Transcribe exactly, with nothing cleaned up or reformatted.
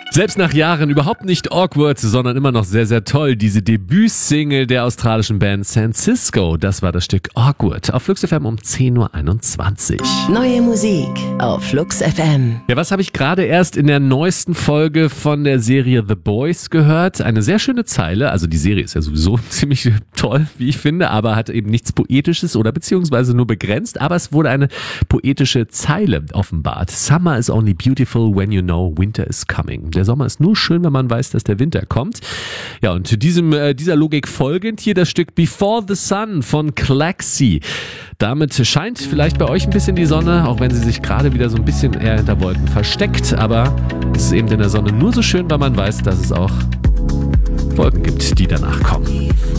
Selbst nach Jahren überhaupt nicht awkward, sondern immer noch sehr, sehr toll. Diese Debütsingle der australischen Band San Cisco, das war das Stück Awkward. Auf Flux F M um zehn Uhr einundzwanzig. Neue Musik auf Flux F M. Ja, was habe ich gerade erst in der neuesten Folge von der Serie The Boys gehört? Eine sehr schöne Zeile. Also die Serie ist ja sowieso ziemlich toll, wie ich finde, aber hat eben nichts Poetisches oder beziehungsweise nur begrenzt. Aber es wurde eine poetische Zeile offenbart. Summer is only beautiful when you know winter is coming. Der Sommer ist nur schön, wenn man weiß, dass der Winter kommt. Ja, und diesem, äh, dieser Logik folgend hier das Stück Before the Sun von Klaxi. Damit scheint vielleicht bei euch ein bisschen die Sonne, auch wenn sie sich gerade wieder so ein bisschen eher hinter Wolken versteckt. Aber es ist eben in der Sonne nur so schön, weil man weiß, dass es auch Wolken gibt, die danach kommen.